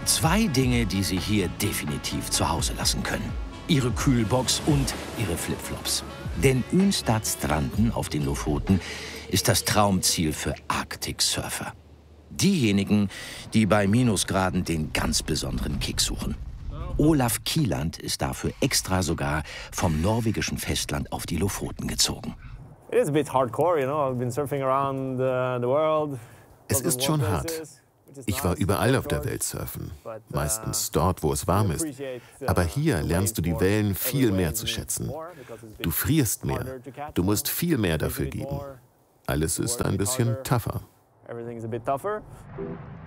2 Dinge, die Sie hier definitiv zu Hause lassen können. Ihre Kühlbox und Ihre Flipflops. Denn Ynstadt-Stranden auf den Lofoten ist das Traumziel für Arktik-Surfer. Diejenigen, die bei Minusgraden den ganz besonderen Kick suchen. Olaf Kieland ist dafür extra sogar vom norwegischen Festland auf die Lofoten gezogen. Es ist schon hart. Ich war überall auf der Welt surfen, meistens dort, wo es warm ist. Aber hier lernst du die Wellen viel mehr zu schätzen. Du frierst mehr, du musst viel mehr dafür geben. Alles ist ein bisschen tougher. Everything's a bit tougher.